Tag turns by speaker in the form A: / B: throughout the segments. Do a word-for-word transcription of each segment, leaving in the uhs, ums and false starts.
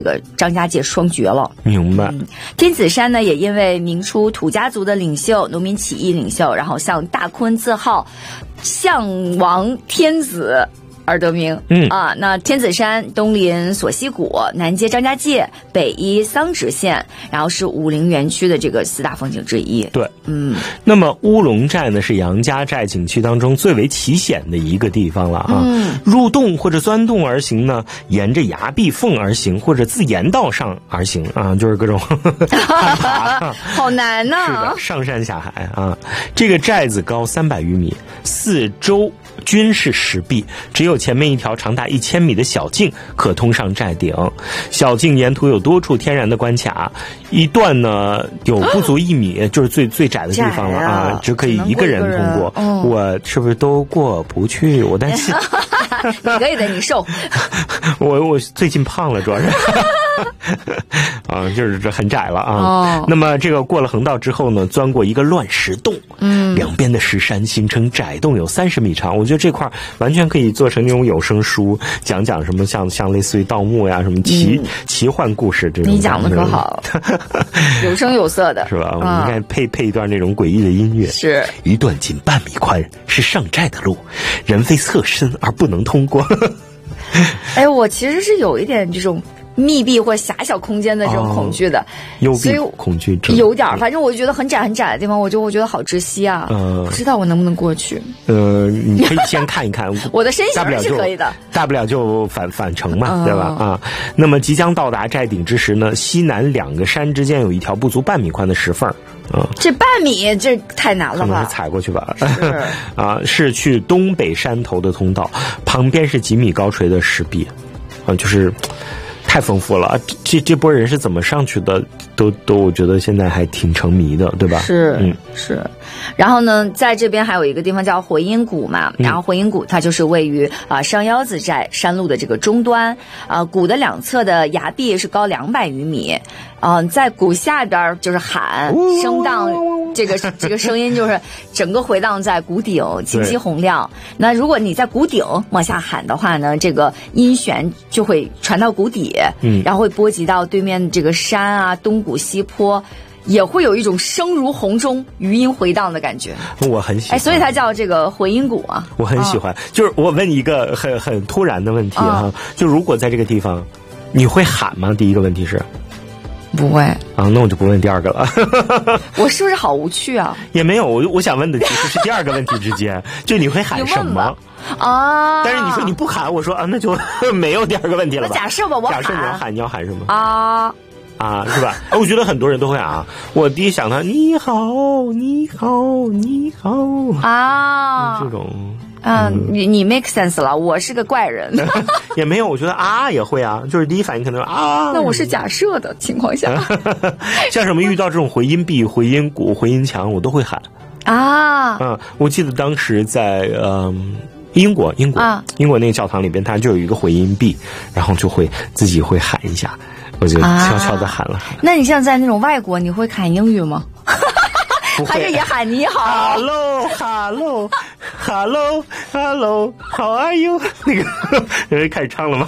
A: 这个张家界双绝了。
B: 明白。
A: 嗯、天子山呢，也因为明初土家族的领袖、农民起义领袖，然后向大坤自号项王天子而得名。
B: 嗯
A: 啊，那天子山东临索溪谷，南接张家界，北依桑植县，然后是武陵园区的这个四大风景之一。
B: 对，
A: 嗯。
B: 那么乌龙寨呢，是杨家寨景区当中最为奇险的一个地方了啊。
A: 嗯，
B: 入洞或者钻洞而行呢，沿着崖壁缝而行，或者自岩道上而行啊，就是各种攀爬，
A: 好难呐、啊。
B: 是的，上山下海啊。这个寨子高三百余米，四周均是石壁，只有前面一条长达一千米的小径可通上寨顶。小径沿途有多处天然的关卡，一段呢有不足一米，就是最最窄的地方了啊，只可以一个人通过。
A: 嗯、
B: 我是不是都过不去？我担心。
A: 你可以的，你瘦。
B: 我我最近胖了，主要是。啊，就是这很窄了啊。
A: 哦。
B: 那么这个过了横道之后呢，钻过一个乱石洞，
A: 嗯，
B: 两边的石山形成窄洞，有三十米长。我觉得这块完全可以做成那种有声书，讲讲什么像像类似于盗墓呀、什么奇、嗯、奇幻故事这种。
A: 你讲的可好，有声有色的，
B: 是吧？我们应该配配一段那种诡异的音乐。
A: 是
B: 一段仅半米宽，是上寨的路，人非侧身而不能通过。
A: 哎，我其实是有一点这种密闭或狭小空间的这种恐惧的，哦、
B: 幽闭恐惧症
A: 有点，反正我觉得很窄很窄的地方，我就我觉得好窒息啊。呃，不知道我能不能过去。
B: 呃，你可以先看一看，
A: 我的身形是可以的，
B: 大不了就返返程嘛，呃、对吧？啊，那么即将到达寨顶之时呢，西南两个山之间有一条不足半米宽的石缝。啊、嗯，
A: 这半米这太难了吧？
B: 可能是踩过去吧。是啊，是去东北山头的通道，旁边是几米高垂的石壁，啊，就是太丰富了。这这波人是怎么上去的？都都，我觉得现在还挺成谜的，对吧？
A: 是，
B: 嗯，
A: 是。然后呢，在这边还有一个地方叫回音谷嘛，然后回音谷它就是位于啊、呃、上腰子寨山路的这个终端，啊、呃，谷的两侧的崖壁是高两百余米，嗯、呃，在谷下边就是喊声荡，这个这个声音就是整个回荡在谷顶，清晰洪亮。那如果你在谷顶往下喊的话呢，这个音弦就会传到谷底，嗯，然后会波及到对面这个山啊，东谷西坡。也会有一种声如洪钟、余音回荡的感觉。
B: 我很喜欢，
A: 哎，所以它叫这个回音谷啊。
B: 我很喜欢，哦、就是我问一个很很突然的问题哈、哦，就如果在这个地方，你会喊吗？第一个问题是，
A: 不会
B: 啊，那我就不问第二个了。
A: 我是不是好无趣啊？
B: 也没有，我我想问的其实是第二个问题之间，就你会喊什么
A: 啊？
B: 但是你说你不喊，我说啊，那就没有第二个问题了吧？
A: 那假设吧，我
B: 喊，假设你要喊，你要喊什么
A: 啊？
B: 啊，是吧？我觉得很多人都会啊。我第一想到你好，你好，你好
A: 啊，
B: 这种。
A: 嗯，嗯你你 make sense 了。我是个怪人，
B: 也没有。我觉得啊也会啊，就是第一反应可能啊。
A: 那我是假设的情况下，
B: 像什么遇到这种回音壁、回音鼓、回音墙，我都会喊
A: 啊。
B: 嗯，我记得当时在嗯。英国，英国，啊、英国那个教堂里边，它就有一个回音壁，然后就会自己会喊一下，我就悄悄的喊了喊、啊。
A: 那你像在那种外国，你会喊英语吗？还是也喊你好
B: ？Hello，Hello，Hello，How are you？ 那个人开始唱了吗？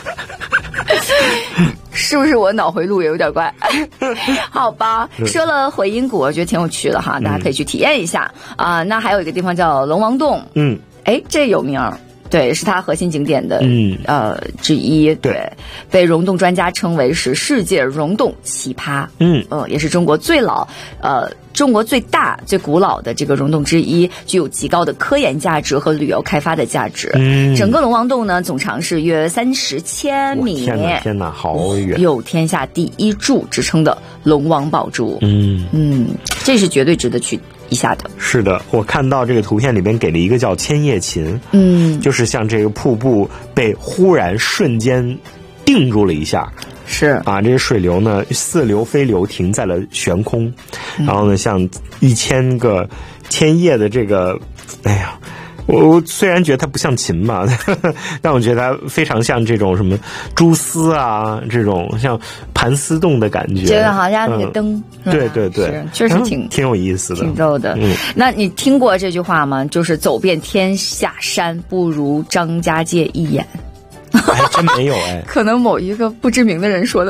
A: 是不是我脑回路也有点怪？好吧，说了回音谷，我觉得挺有趣的哈，大家可以去体验一下啊、嗯呃。那还有一个地方叫龙王洞，嗯。哎，这有名儿，对，是它核心景点的，嗯，呃之一，对，被溶洞专家称为是世界溶洞奇葩，嗯，呃，也是中国最老，呃，中国最大、最古老的这个溶洞之一，具有极高的科研价值和旅游开发的价值。嗯，整个龙王洞呢，总长是约三十千米，
B: 天哪，天哪，好远！
A: 有天下第一柱之称的龙王宝柱，嗯嗯，这是绝对值得去一下的。
B: 是的，我看到这个图片里边给了一个叫千叶琴，嗯，就是像这个瀑布被忽然瞬间定住了一下，
A: 是
B: 啊，这些水流呢似流非流停在了悬空，嗯、然后呢像一千个千叶的这个，哎呀。我我虽然觉得它不像琴吧，但我觉得它非常像这种什么蛛丝啊，这种像盘丝洞的感觉，
A: 觉得好像那个灯，
B: 嗯、对对对，
A: 确实挺、
B: 嗯、挺有意思的，
A: 挺逗的。嗯，那你听过这句话吗？就是走遍天下山，不如张家界一眼。
B: 还真没有哎，
A: 可能某一个不知名的人说的。